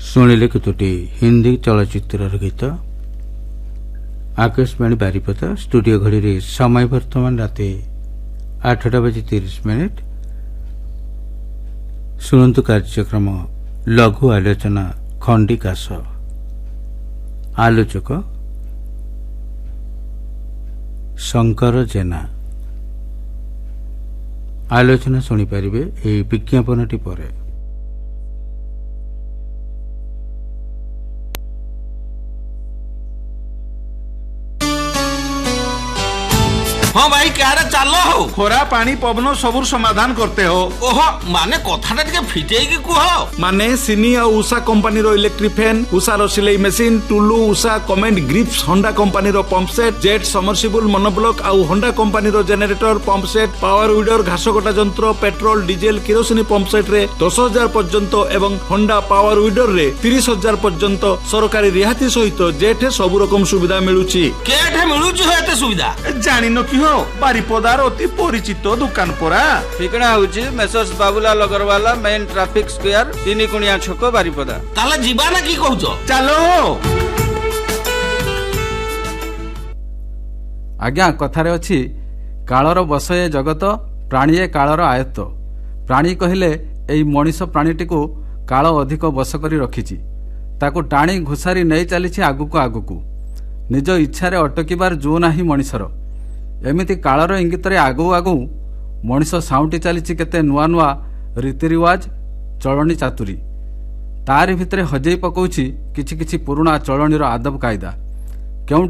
ଶୁଣିଲେ କେତୋଟି ହିନ୍ଦୀ ଚଳଚ୍ଚିତ୍ରର ଗୀତ। ଆକାଶବାଣୀ ବାରିପଦା ଷ୍ଟୁଡିଓ ଘଡ଼ିରେ ସମୟ ବର୍ତ୍ତମାନ ରାତି 8:30। ଶୁଣନ୍ତୁ କାର୍ଯ୍ୟକ୍ରମ ଲଘୁ ଆଲୋଚନା ଖଣ୍ଡିକାଶ। ଆଲୋଚକ ଶଙ୍କର ଜେନା। ଆଲୋଚନା ଶୁଣିପାରିବେ ଏହି ବିଜ୍ଞାପନଟି ପରେ। हाँ भाई क्या चाल हो खोरा पानी पवन सबुर समाधान करते हो। ओहो माने कथाटा टिके फिटेई की कुह माने सिनी और उषा कंपनी रो इलेक्ट्रिक फैन, उषा रो सिलाई machine, Tullu, Usha comment grips, Honda company रो pump set, jet submersible monoblock और होंडा कंपनी रो generator pump set, power weeder, घास कटा यंत्र, पेट्रोल, डीजेल, किरोसिनी पंप सेट रे 10,000 पर्यंत एवं होंडा पावर वीडर रे 30,000 पर्यंत सरकारी रिहाती सहित जेठ सब रकम सुविधा मिलुची। केठे मिलुची हेते सुविधा जानिनो कि हो बारिपदार अति परिचित दुकान परा। ठिकना होची messrs Babulal Agrawala main traffic square 3 कुणिया छक बारिपदा। ताला जीवा ना की कहउचो चलो आज्ञा कथारे अछि कालर बसये जगत प्राणीए कालर आयत्त। प्राणी कहिले एई मनीष प्राणीटिको काल अधिक बस करी रखिछि। ताकू टाणी घुसारी नहीं चलीछि आगुकू आगुकू। निज इच्छारे अटकिबार जो नाही मनीषर। एमिति कालर इंगितरे आगु आगु मनीष साउंटी चलीछि केते नुआ नुआ रीति रिवाज चलनी चातुरी। तारि भितरे हजेई पकाउछि किछि किछि पुराणा चलनीर आदब कायदा।